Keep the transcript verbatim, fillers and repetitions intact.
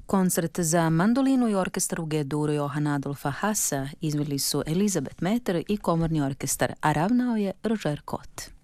Koncert za mandolinu i orkestar u G-duru Johana Adolfa Hassa izveli su Elizabeth Meter i komorni orkestar, a ravnao je Roger Cott.